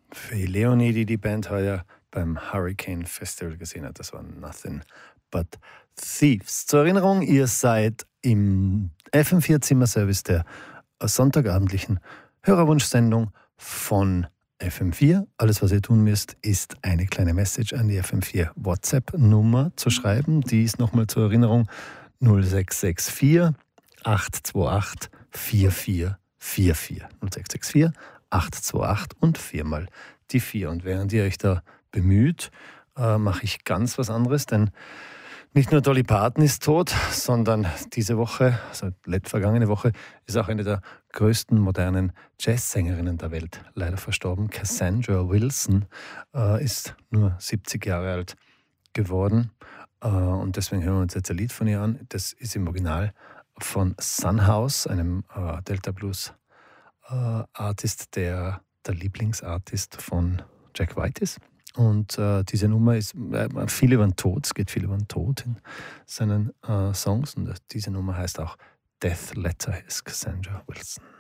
Für Leonie, die die Band heuer beim Hurricane Festival gesehen hat, das war Nothing But Thieves. Zur Erinnerung, ihr seid im FM4-Zimmerservice der sonntagabendlichen Hörerwunschsendung von FM4. Alles, was ihr tun müsst, ist eine kleine Message an die FM4 WhatsApp-Nummer zu schreiben. Die ist nochmal zur Erinnerung 0664 828 4444. 0664 828 und 4 mal die 4. Und während ihr euch da bemüht, mache ich ganz was anderes, denn nicht nur Dolly Parton ist tot, sondern diese Woche, also vergangene Woche, ist auch eine der größten modernen Jazzsängerinnen der Welt leider verstorben. Cassandra Wilson ist nur 70 Jahre alt geworden und deswegen hören wir uns jetzt ein Lied von ihr an. Das ist im Original von Son House, einem Delta Blues Artist, der Lieblingsartist von Jack White ist. Und diese Nummer ist viel über den Tod, es geht viel über den Tod in seinen Songs. Und diese Nummer heißt auch Death Letter, ist Cassandra Wilson.